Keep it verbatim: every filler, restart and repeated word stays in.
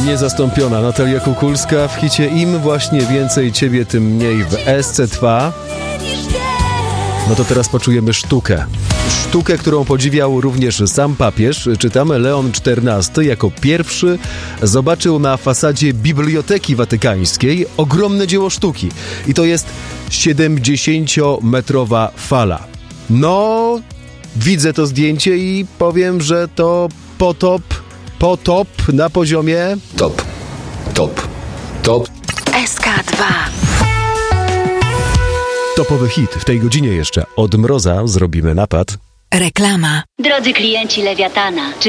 Niezastąpiona Natalia Kukulska w hicie Im właśnie więcej ciebie, tym mniej w S C dwa. No to teraz poczujemy sztukę. Sztukę, którą podziwiał również sam papież. Czytamy, Leon czternasty jako pierwszy zobaczył na fasadzie Biblioteki Watykańskiej ogromne dzieło sztuki. I to jest siedemdziesięciometrowa fala. No, widzę to zdjęcie i powiem, że to potop, potop na poziomie... Top, top, top. S K dwa. Topowy hit w tej godzinie jeszcze. Od mroza zrobimy napad. Reklama. Drodzy klienci Lewiatana, czy